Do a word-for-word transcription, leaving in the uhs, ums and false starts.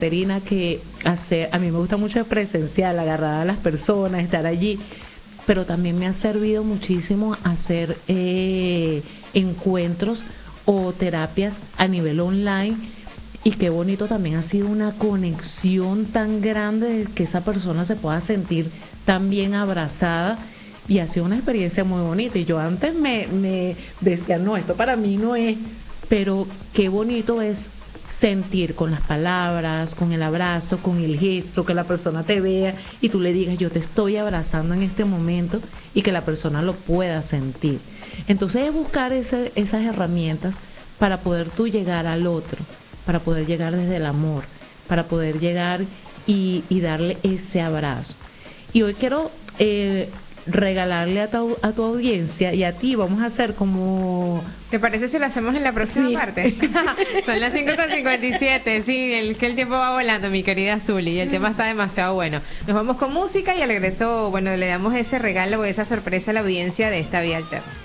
Caterina, que hacer, a mí me gusta mucho el presencial, agarrar a las personas, estar allí, pero también me ha servido muchísimo hacer eh, encuentros o terapias a nivel online, y qué bonito también ha sido una conexión tan grande de que esa persona se pueda sentir tan bien abrazada, y ha sido una experiencia muy bonita. Y yo antes me, me decía, no, esto para mí no es, pero qué bonito es sentir con las palabras, con el abrazo, con el gesto, que la persona te vea y tú le digas, yo te estoy abrazando en este momento, y que la persona lo pueda sentir. Entonces es buscar ese, esas herramientas para poder tú llegar al otro, para poder llegar desde el amor, para poder llegar y, y darle ese abrazo. Y hoy quiero eh, regalarle a tu, a tu audiencia y a ti, vamos a hacer como... ¿Te parece si lo hacemos en la próxima Sí. parte? Son las cinco con cincuenta y siete, sí, el, que el tiempo va volando, mi querida Zuli, y el tema está demasiado bueno. Nos vamos con música y al regreso, bueno, le damos ese regalo o esa sorpresa a la audiencia de esta Vía Alterna.